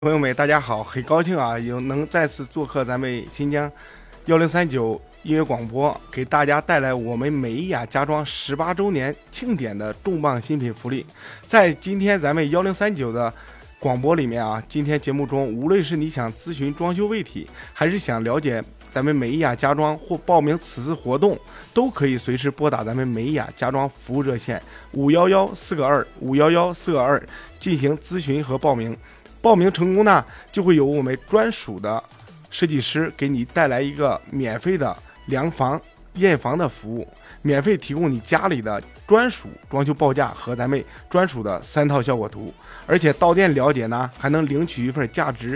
朋友们，大家好，很高兴啊，能再次做客咱们新疆1039音乐广播，给大家带来我们美雅家装18周年庆典的重磅新品福利。在今天咱们1039的广播里面啊，今天节目中，无论是你想咨询装修问题，还是想了解咱们美雅家装或报名此次活动，都可以随时拨打咱们美雅家装服务热线511-422-511-422进行咨询和报名。报名成功呢，就会有我们专属的设计师给你带来一个免费的量房、验房的服务，免费提供你家里的专属装修报价和咱们专属的3套效果图，而且到店了解呢，还能领取一份价值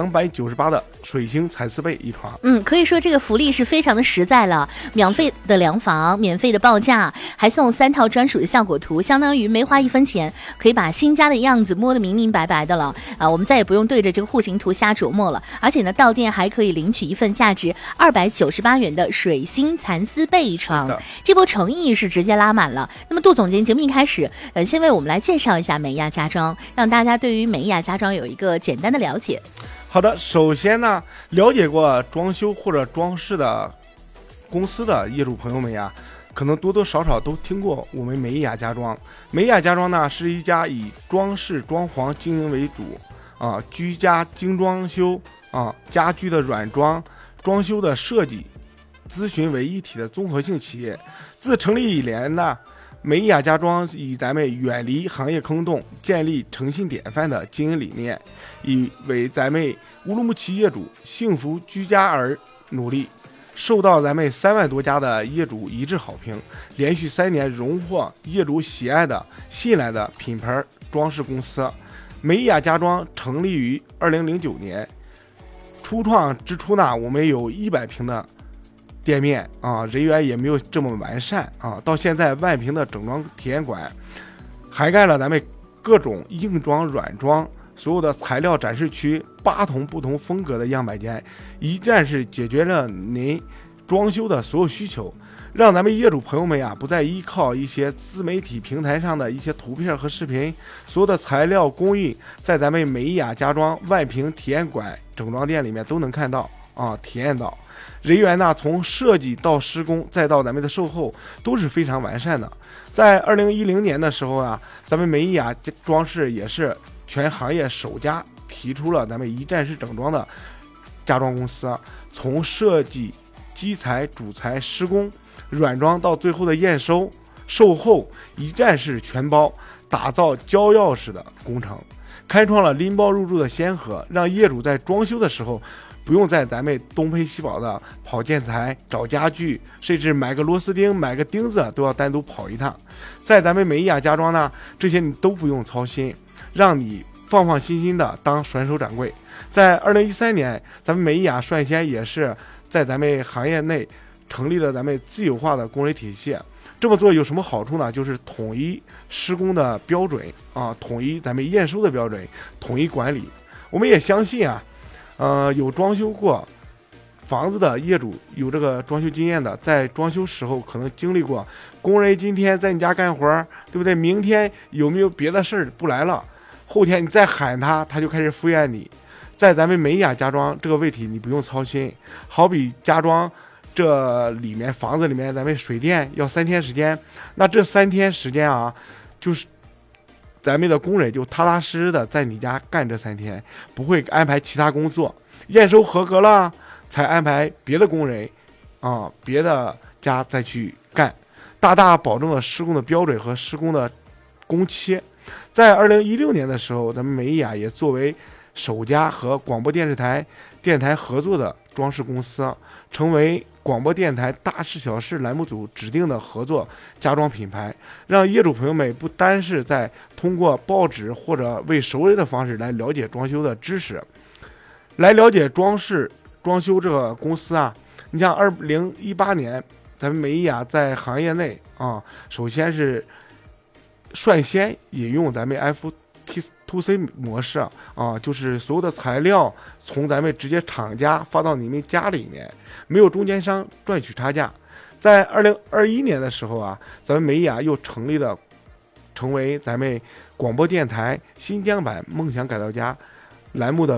298的水星蚕丝被一床。 可以说这个福利是非常的实在了，免费的量房，免费的报价，还送3套专属的效果图，相当于没花1分钱，可以把新家的样子摸得明明白白的了我们再也不用对着这个户型图瞎琢磨了，而且呢，到店还可以领取一份价值298元的水星蚕丝被一床，这波诚意是直接拉满了。那么杜总监，节目一开始，先为我们来介绍一下美雅家装，让大家对于美雅家装有一个简单的了解。 好的，首先呢，了解过装修或者装饰的公司的业主朋友们呀，可能多多少少都听过我们美雅家装。美雅家装呢，是一家以装饰装潢经营为主居家精装修家居的软装、装修的设计、咨询为一体的综合性企业。自成立以来呢，美雅家装以咱们远离行业坑洞、建立诚信典范的经营理念，以为咱们乌鲁木齐业主幸福居家而努力，受到咱们3万多家的业主一致好评，连续3年荣获业主喜爱的信赖的品牌装饰公司。美雅家装成立于2009年，初创之初呢，我们有100平的店面人员也没有这么完善到现在万平的整装体验馆，涵盖了咱们各种硬装、软装，所有的材料展示区，8种不同风格的样板间，一站式解决了您装修的所有需求，让咱们业主朋友们不再依靠一些自媒体平台上的一些图片和视频，所有的材料供应在咱们美雅家装万平体验馆整装店里面都能看到体验到。人员呢，从设计到施工再到咱们的售后都是非常完善的。在2010年的时候咱们美雅装饰也是全行业首家提出了咱们一站式整装的家装公司，从设计、基材、主材、施工、软装到最后的验收、售后一站式全包，打造交钥匙的工程，开创了拎包入住的先河，让业主在装修的时候不用在咱们东奔西跑的跑建材、找家具，甚至买个螺丝钉、买个钉子都要单独跑一趟。在咱们美雅家装呢，这些你都不用操心，让你放放心心的当甩手掌柜。在2013年，咱们美雅率先也是在咱们行业内成立了咱们自有化的工人体系。这么做有什么好处呢？就是统一施工的标准统一咱们验收的标准，统一管理。我们也相信有装修过房子的业主，有这个装修经验的，在装修时候可能经历过工人今天在你家干活，对不对？明天有没有别的事儿不来了，后天你再喊他，他就开始敷衍你。在咱们美雅家装这个问题你不用操心，好比家装这里面房子里面咱们水电要3天时间，那这3天时间就是咱们的工人就踏踏实实的在你家干这3天，不会安排其他工作，验收合格了才安排别的工人别的家再去干，大大保证了施工的标准和施工的工期。在2016年的时候，咱们美雅也作为首家和广播电视台电台合作的装饰公司，成为广播电台大事小事栏目组指定的合作家装品牌，让业主朋友们不单是在通过报纸或者为熟人的方式来了解装修的知识，来了解装修这个公司你像2018年咱们美雅在行业内首先是率先引用咱们 FT2C 模式就是所有的材料从咱们直接厂家发到你们家里面，没有中间商赚取差价。在2021年的时候咱们美雅又成为咱们广播电台新疆版梦想改造家栏目的